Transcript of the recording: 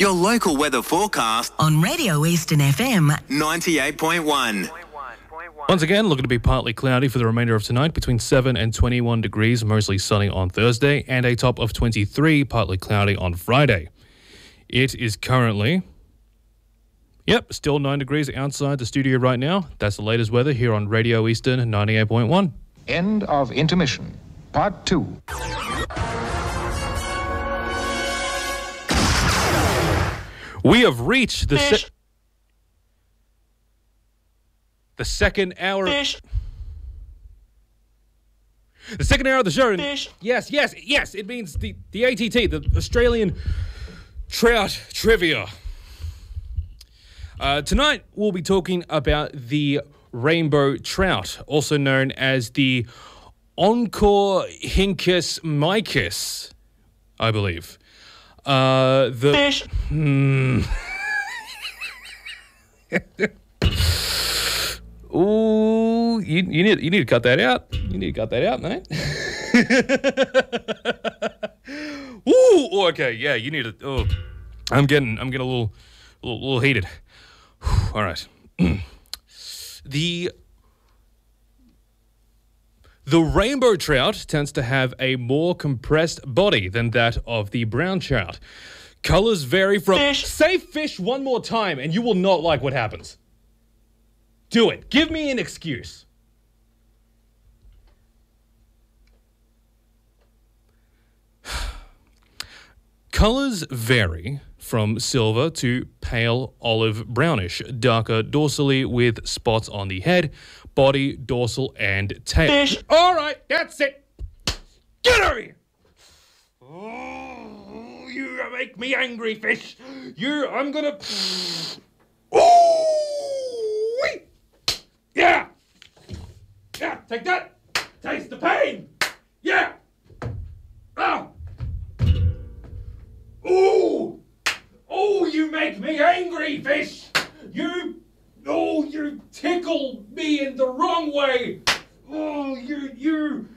Your local weather forecast on Radio Eastern FM 98.1. Once again, looking to be partly cloudy for the remainder of tonight, between 7 and 21 degrees, mostly sunny on Thursday, and a top of 23, partly cloudy on Friday. It is currently, still 9 degrees outside the studio right now. That's the latest weather here on Radio Eastern 98.1. End of intermission. Part 2. We have reached the second hour. The second hour of the show. Yes. It means the ATT, the Australian Trout Trivia. Tonight we'll be talking about the rainbow trout, also known as the Oncorhynchus micus, I believe. Fish. Ooh, you need to cut that out. You need to cut that out, mate. Ooh, okay, yeah, you need to. Oh, I'm getting a little heated. All right. The rainbow trout tends to have a more compressed body than that of the brown trout. Colors vary from... Fish. Say fish one more time and you will not like what happens. Do it. Give me an excuse. Colors vary from silver to pale olive brownish, darker dorsally with spots on the head, body, dorsal, and tail. Fish. All right, that's it. Get over here. Oh, you make me angry, fish. I'm gonna... Oh, wait. Yeah. Yeah, take that. Taste the pain. Yeah. Oh. Ooh. Oh, you make me angry, fish. You tickle me in the wrong way. Oh, you